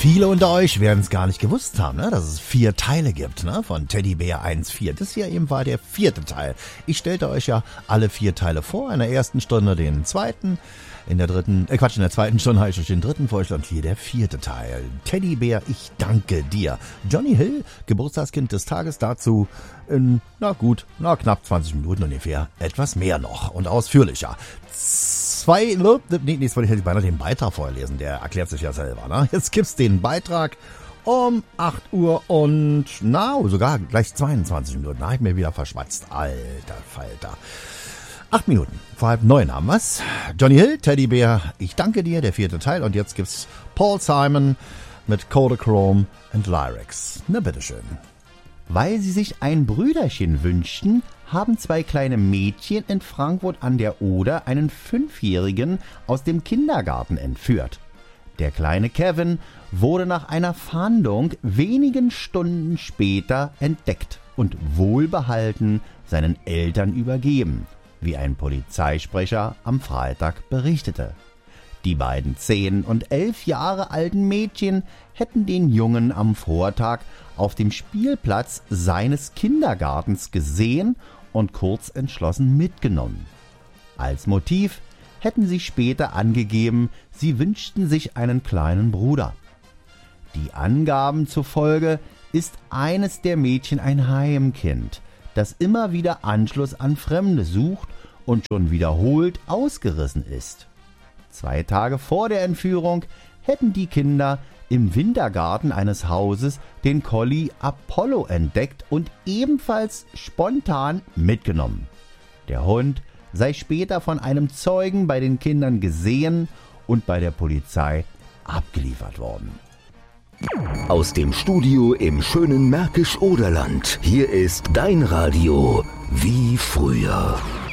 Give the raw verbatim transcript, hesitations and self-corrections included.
Viele unter euch werden es gar nicht gewusst haben, ne, dass es vier Teile gibt, ne, von Teddybär eins vier. Das hier eben war der vierte Teil. Ich stellte euch ja alle vier Teile vor. In der ersten Stunde den zweiten, in der dritten, äh Quatsch, in der zweiten Stunde habe ich euch den dritten vorgestellt und hier der vierte Teil. Teddybär, ich danke dir. Johnny Hill, Geburtstagskind des Tages, dazu in, na gut, na knapp zwanzig Minuten ungefähr, etwas mehr noch und ausführlicher. Zwei, nee, jetzt wollte ich beinahe den Beitrag vorlesen, der erklärt sich ja selber, ne? Jetzt gibt's den Beitrag um acht Uhr und, na, sogar gleich zweiundzwanzig Minuten, da hab ich mir wieder verschwatzt, alter Falter. Acht Minuten, vor halb neun haben wir's. Johnny Hill, Teddybär, ich danke dir, der vierte Teil, und jetzt gibt's Paul Simon mit Kodachrome and Lyrics. Na bitteschön. Weil sie sich ein Brüderchen wünschten, haben zwei kleine Mädchen in Frankfurt an der Oder einen Fünfjährigen aus dem Kindergarten entführt. Der kleine Kevin wurde nach einer Fahndung wenigen Stunden später entdeckt und wohlbehalten seinen Eltern übergeben, wie ein Polizeisprecher am Freitag berichtete. Die beiden zehn und elf Jahre alten Mädchen hätten den Jungen am Vortag auf dem Spielplatz seines Kindergartens gesehen und kurz entschlossen mitgenommen. Als Motiv hätten sie später angegeben, sie wünschten sich einen kleinen Bruder. Die Angaben zufolge ist eines der Mädchen ein Heimkind, das immer wieder Anschluss an Fremde sucht und schon wiederholt ausgerissen ist. Zwei Tage vor der Entführung hätten die Kinder im Wintergarten eines Hauses den Collie Apollo entdeckt und ebenfalls spontan mitgenommen. Der Hund sei später von einem Zeugen bei den Kindern gesehen und bei der Polizei abgeliefert worden. Aus dem Studio im schönen Märkisch-Oderland. Hier ist dein Radio wie früher.